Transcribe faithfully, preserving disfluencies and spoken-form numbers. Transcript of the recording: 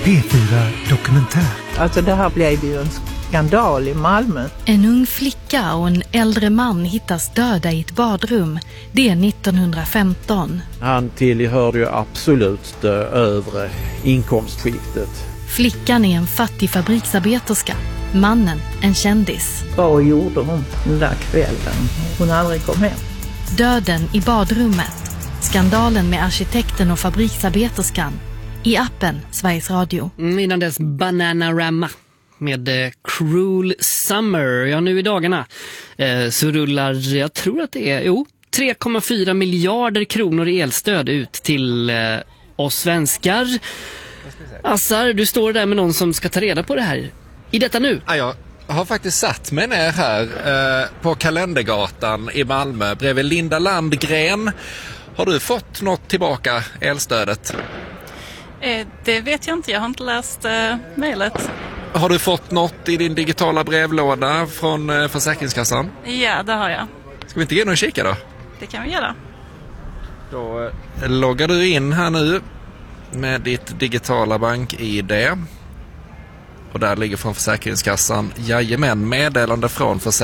P fyra Dokumentär. Alltså det här blev ju en skandal i Malmö. En ung flicka och en äldre man hittas döda i ett badrum. Det är nittonhundrafemton. Han tillhörde ju absolut det övre inkomstskiktet. Flickan är en fattig fabriksarbeterska. Mannen en kändis. Vad gjorde hon den där kvällen? Hon aldrig kom hem. Döden i badrummet. Skandalen med arkitekten och fabriksarbeterskan. I appen Sveriges Radio. Mm, innan dess Bananarama med eh, Cruel Summer. Ja, nu i dagarna eh, så rullar, jag tror att det är, jo, tre komma fyra miljarder kronor i elstöd ut till eh, oss svenskar. Assar, du står där med någon som ska ta reda på det här. I detta nu? Ja, jag har faktiskt satt mig ner här eh, på Kalendergatan i Malmö bredvid Linda Landgren. Har du fått något tillbaka, elstödet? Eh, det vet jag inte, jag har inte läst eh, mejlet. Har du fått något i din digitala brevlåda från eh, Försäkringskassan? Ja, det har jag. Ska vi inte gå in och kika då? Det kan vi göra. Då eh, loggar du in här nu med ditt digitala bank-I D. Och där ligger från Försäkringskassan, jajamän, meddelande från Försäkringskassan.